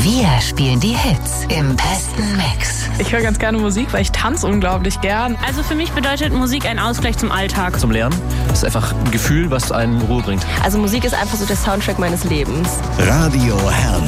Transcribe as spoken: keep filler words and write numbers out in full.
Wir spielen die Hits im besten Mix. Ich höre ganz gerne Musik, weil ich tanze unglaublich gern. Also für mich bedeutet Musik ein Ausgleich zum Alltag. Zum Lernen. Das ist einfach ein Gefühl, was einen in Ruhe bringt. Also Musik ist einfach so der Soundtrack meines Lebens. Radio Herne.